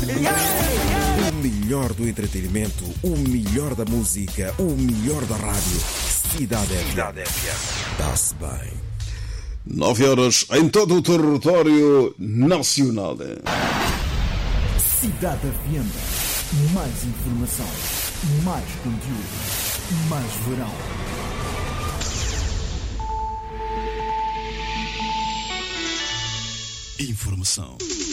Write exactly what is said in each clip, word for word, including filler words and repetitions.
O melhor do entretenimento, o melhor da música, o melhor da rádio. Cidade F M. Está-se bem. Nove horas em todo o território nacional. Cidade F M. Mais informação, mais conteúdo, mais verão. Informação.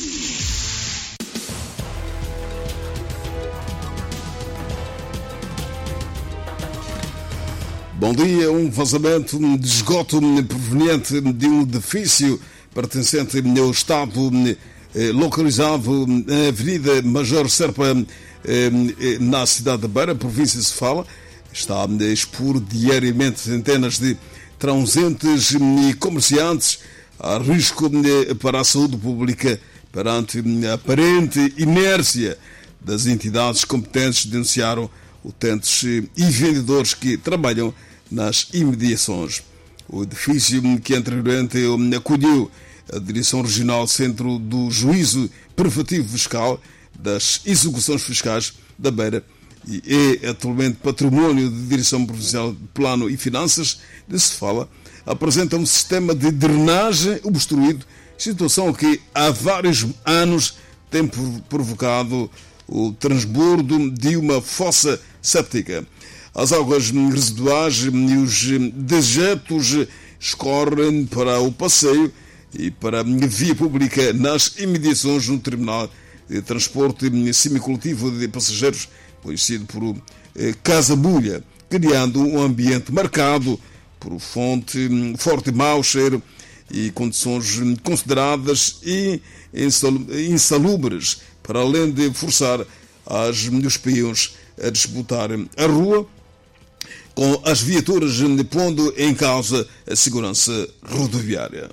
Bom dia. Um vazamento de esgoto proveniente de um edifício pertencente ao Estado, localizado na Avenida Major Serpa, na cidade de Beira, província de Sofala, está a expor diariamente centenas de transeuntes e comerciantes a risco para a saúde pública perante a aparente inércia das entidades competentes, denunciaram utentes e vendedores que trabalham nas imediações. O edifício que anteriormente acolheu a Direção Regional Centro do Juízo Preventivo Fiscal das Execuções Fiscais da Beira e é atualmente património da Direção Provincial de Plano e Finanças de Sofala, apresenta um sistema de drenagem obstruído, situação que há vários anos tem provocado o transbordo de uma fossa séptica. As águas residuais e os dejetos escorrem para o passeio e para a via pública nas imediações do Terminal de Transporte Semicoletivo de Passageiros, conhecido por Casa Bulha, criando um ambiente marcado por fonte, forte mau cheiro e condições consideradas e insalubres, para além de forçar as, os peões a disputarem a rua com as viaturas, pondo em causa a segurança rodoviária.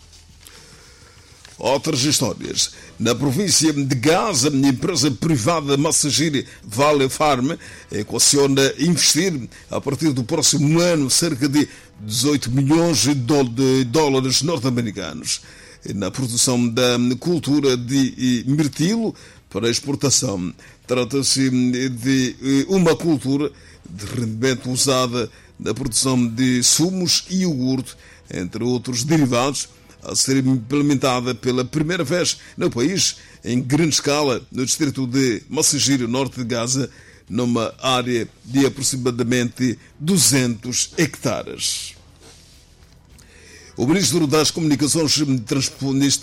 Outras histórias. Na província de Gaza, a empresa privada Massagir Valley Farm equaciona investir, a partir do próximo ano, cerca de dezoito milhões de dólares norte-americanos na produção da cultura de mirtilo para exportação. Trata-se de uma cultura de rendimento usada na produção de sumos e iogurte, entre outros derivados, a ser implementada pela primeira vez no país, em grande escala, no distrito de Massagir, norte de Gaza, numa área de aproximadamente duzentos hectares. O Ministro das Comunicações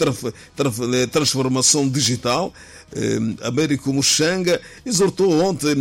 e Transformação Digital, Américo Muxanga, exortou ontem